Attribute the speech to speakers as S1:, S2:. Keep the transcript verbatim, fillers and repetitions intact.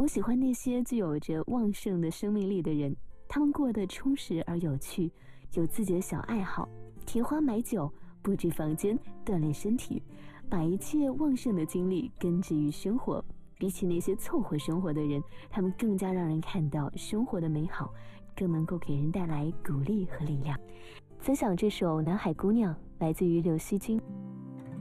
S1: 我喜欢那些具有着旺盛的生命力的人，他们过得充实而有趣，有自己的小爱好，提花买酒，布置房间，锻炼身体，把一切旺盛的精力根植于生活。比起那些凑合生活的人，他们更加让人看到生活的美好，更能够给人带来鼓励和力量。分享这首《南海姑娘》，来自于刘惜君。